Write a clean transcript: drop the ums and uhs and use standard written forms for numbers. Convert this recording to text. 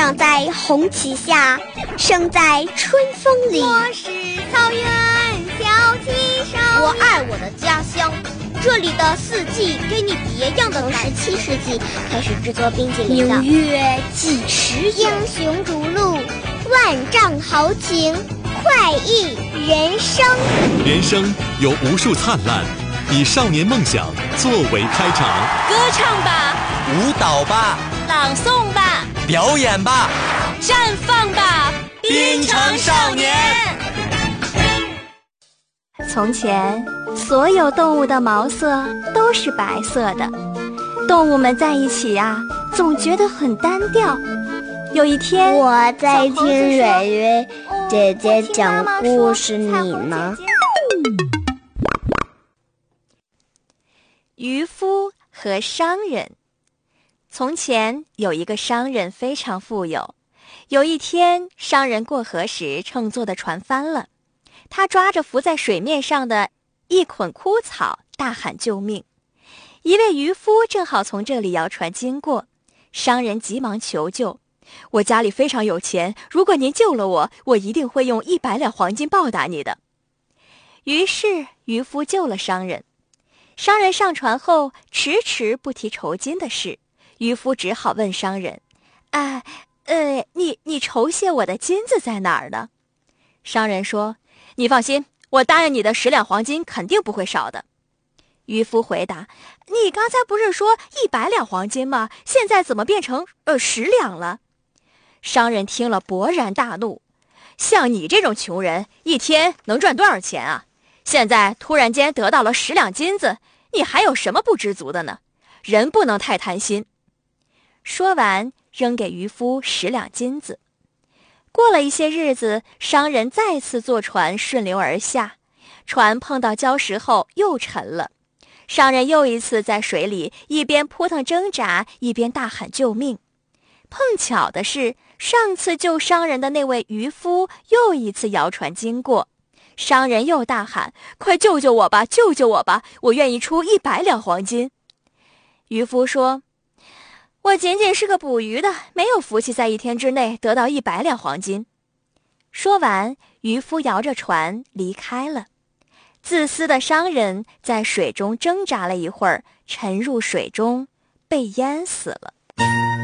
长在红旗下，生在春风里。 我是草原小旗手， 我爱我的家乡，这里的四季给你别样的感觉。17世纪开始制作冰淇淋的， 纽约几时英雄逐鹿，万丈豪情，快意人生。 人生有无数灿烂，以少年梦想作为开场。 歌唱吧， 舞蹈吧， 朗诵吧， 表演吧， 绽放吧， 滨城少年。 从前，所有动物的毛色都是白色的，动物们在一起啊，总觉得很单调。有一天， 我在听蕊蕊姐姐讲故事，你呢？ 渔夫和商人。从前有一个商人非常富有，有一天商人过河时乘坐的船翻了，他抓着浮在水面上的一捆枯草大喊救命。一位渔夫正好从这里摇船经过，商人急忙求救，我家里非常有钱，如果您救了我，我一定会用100两黄金报答你的。于是渔夫救了商人。商人上船后迟迟不提酬金的事，渔夫只好问商人：你酬谢我的金子在哪儿呢？商人说：你放心，我答应你的10两黄金肯定不会少的。渔夫回答：你刚才不是说100两黄金吗？现在怎么变成10两了？商人听了勃然大怒，像你这种穷人，一天能赚多少钱啊？现在突然间得到了10两金子，你还有什么不知足的呢？人不能太贪心。说完，扔给渔夫10两金子。过了一些日子，商人再次坐船顺流而下，船碰到礁石后又沉了。商人又一次在水里一边扑腾挣扎，一边大喊救命。碰巧的是，上次救商人的那位渔夫又一次摇船经过，商人又大喊：快救救我吧，救救我吧，我愿意出100两黄金。渔夫说：我仅仅是个捕鱼的，没有福气在一天之内得到100两黄金。说完，渔夫摇着船离开了。自私的商人在水中挣扎了一会儿，沉入水中，被淹死了。